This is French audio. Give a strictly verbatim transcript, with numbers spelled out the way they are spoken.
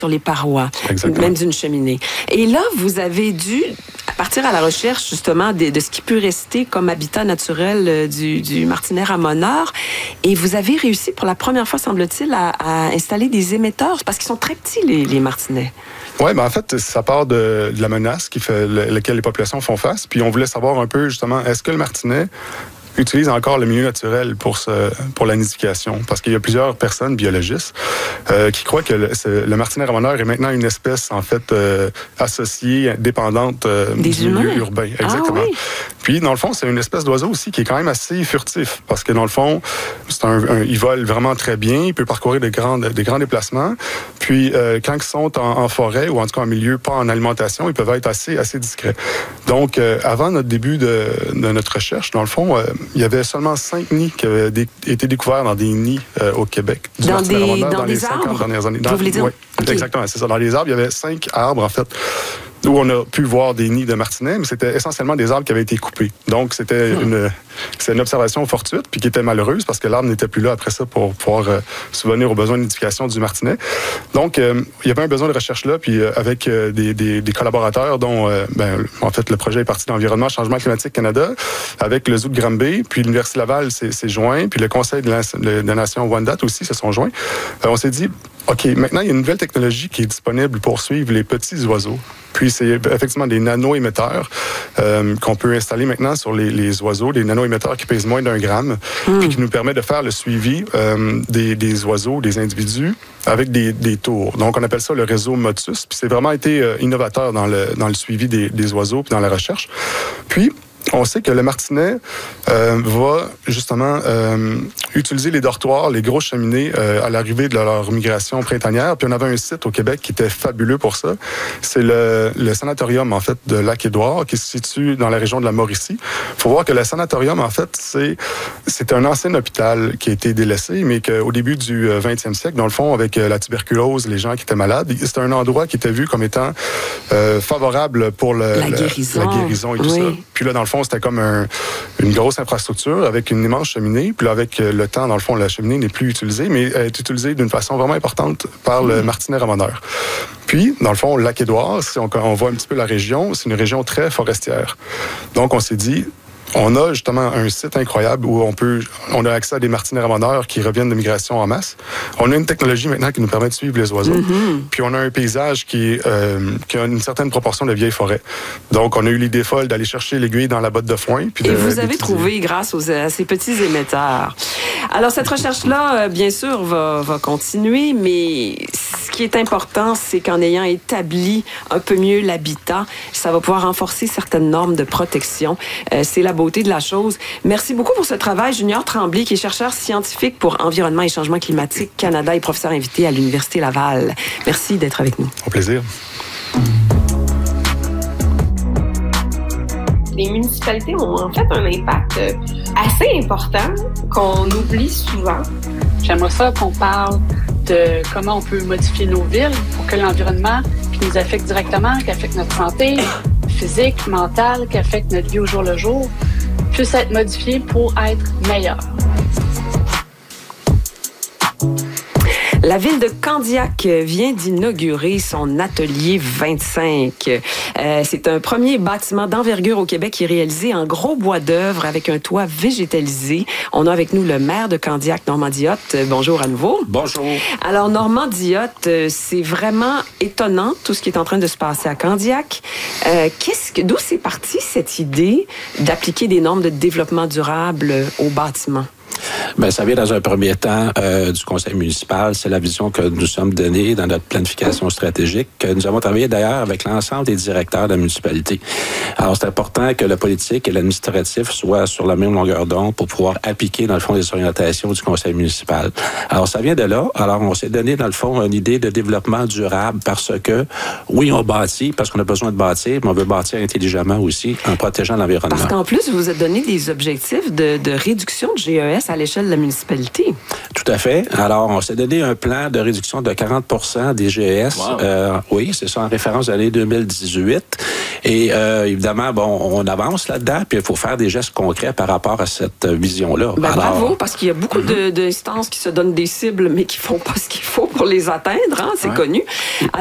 sur les parois, Exactement. même d'une cheminée. Et là, vous avez dû partir à la recherche, justement, de, de ce qui peut rester comme habitat naturel du, du martinet ramoneur. Et vous avez réussi, pour la première fois, semble-t-il, à, à installer des émetteurs, parce qu'ils sont très petits, les, les martinets. Oui, ben en fait, ça part de, de la menace qui fait, laquelle les populations font face. Puis on voulait savoir un peu, justement, est-ce que le martinet utilise encore le milieu naturel pour, ce, pour la nidification. Parce qu'il y a plusieurs personnes, biologistes, euh, qui croient que le, le martinet ramoneur est maintenant une espèce, en fait, euh, associée, dépendante euh, du humains. milieu urbain. Exactement. Ah, oui. Puis, dans le fond, c'est une espèce d'oiseau aussi qui est quand même assez furtif. Parce que, dans le fond, c'est un, un, il vole vraiment très bien. Il peut parcourir des grands, des grands déplacements. Puis, euh, quand ils sont en, en forêt, ou en tout cas en milieu pas en alimentation, ils peuvent être assez, assez discrets. Donc, euh, avant notre début de, de notre recherche, dans le fond, euh, il y avait seulement cinq nids qui avaient dé- été découverts dans des nids euh, au Québec. Du Dans martinet des, ramoneur dans dans des les cinquante arbres? dernières années. Dans, Vous voulez dire? Oui, Okay. exactement, c'est ça. Dans les arbres, il y avait cinq arbres, en fait, où on a pu voir des nids de martinets, mais c'était essentiellement des arbres qui avaient été coupés. Donc, c'était Hmm. une, c'était une observation fortuite, puis qui était malheureuse, parce que l'arbre n'était plus là après ça pour pouvoir euh, subvenir aux besoins d'édification du martinet. Donc, euh, il y avait un besoin de recherche là, puis euh, avec euh, des, des, des collaborateurs dont, euh, ben, en fait, le projet est parti d'Environnement Changement climatique Canada, avec le zoo de Granby, puis l'Université Laval s'est, s'est joint, puis le Conseil de la, de la Nation Wendat aussi se sont joints. Euh, on s'est dit, OK, maintenant, il y a une nouvelle technologie qui est disponible pour suivre les petits oiseaux. Puis, c'est effectivement des nano-émetteurs euh, qu'on peut installer maintenant sur les, les oiseaux, des nano-émetteurs qui pèsent moins d'un gramme, mm. puis qui nous permet de faire le suivi euh, des, des oiseaux, des individus, avec des, des tours. Donc, on appelle ça le réseau Motus. Puis, c'est vraiment été euh, innovateur dans le, dans le suivi des, des oiseaux, puis dans la recherche. Puis, on sait que le martinet euh, va justement euh, utiliser les dortoirs, les grosses cheminées euh, à l'arrivée de leur migration printanière. Puis on avait un site au Québec qui était fabuleux pour ça. C'est le, le sanatorium, en fait, de Lac-Édouard, qui se situe dans la région de la Mauricie. Il faut voir que le sanatorium, en fait, c'est, c'est un ancien hôpital qui a été délaissé, mais qu'au début du vingtième siècle, dans le fond, avec la tuberculose, les gens qui étaient malades, c'était un endroit qui était vu comme étant euh, favorable pour le, la, guérison. la guérison et tout oui. ça. Puis là, dans le fond, c'était comme un, une grosse infrastructure avec une immense cheminée. Puis là, avec le temps, dans le fond, la cheminée n'est plus utilisée, mais elle est utilisée d'une façon vraiment importante par le mmh. martinet ramoneur. Puis, dans le fond, le Lac-Édouard, si on, on voit un petit peu la région, c'est une région très forestière. Donc, on s'est dit, on a justement un site incroyable où on peut, on a accès à des martinets ramoneurs qui reviennent de migration en masse. On a une technologie maintenant qui nous permet de suivre les oiseaux. Mm-hmm. Puis on a un paysage qui, euh, qui a une certaine proportion de vieilles forêts. Donc on a eu l'idée folle d'aller chercher l'aiguille dans la botte de foin. Puis de, Et vous avez trouvé grâce aux, à ces petits émetteurs. Alors cette recherche-là, bien sûr, va, va continuer, mais ce qui est important, c'est qu'en ayant établi un peu mieux l'habitat, ça va pouvoir renforcer certaines normes de protection. Euh, c'est la beauté de la chose. Merci beaucoup pour ce travail. Junior Tremblay, qui est chercheur scientifique pour Environnement et Changement climatique Canada et professeur invité à l'Université Laval. Merci d'être avec nous. Au plaisir. Les municipalités ont en fait un impact assez important qu'on oublie souvent. J'aimerais ça qu'on parle de comment on peut modifier nos villes pour que l'environnement qui nous affecte directement, qui affecte notre santé physique, mentale, qui affecte notre vie au jour le jour, puisse être modifié pour être meilleur. La ville de Candiac vient d'inaugurer son atelier vingt-cinq. Euh, c'est un premier bâtiment d'envergure au Québec qui est réalisé en gros bois d'œuvre avec un toit végétalisé. On a avec nous le maire de Candiac, Normand Diotte. Bonjour à nouveau. Bonjour. Alors, Normand Diotte, c'est vraiment étonnant tout ce qui est en train de se passer à Candiac. Euh, qu'est-ce que, d'où c'est parti cette idée d'appliquer des normes de développement durable aux bâtiments? Bien, ça vient dans un premier temps euh, du conseil municipal. C'est la vision que nous sommes donnée dans notre planification stratégique. Nous avons travaillé d'ailleurs avec l'ensemble des directeurs de la municipalité. Alors, c'est important que le politique et l'administratif soient sur la même longueur d'onde pour pouvoir appliquer, dans le fond, les orientations du conseil municipal. Alors, ça vient de là. Alors, on s'est donné, dans le fond, une idée de développement durable parce que, oui, on bâtit parce qu'on a besoin de bâtir, mais on veut bâtir intelligemment aussi en protégeant l'environnement. Parce qu'en plus, vous vous êtes donné des objectifs de, de réduction de G E S à l'échelle de la municipalité. Tout à fait. Alors, on s'est donné un plan de réduction de quarante pour cent des G E S. Wow. Euh, oui, c'est ça, en référence à l'année deux mille dix-huit. Et euh, évidemment, bon, on avance là-dedans, puis il faut faire des gestes concrets par rapport à cette vision-là. Ben, Alors, bravo, parce qu'il y a beaucoup mm-hmm. de, d'instances qui se donnent des cibles, mais qui font pas ce qu'il faut pour les atteindre, hein, c'est ouais. connu.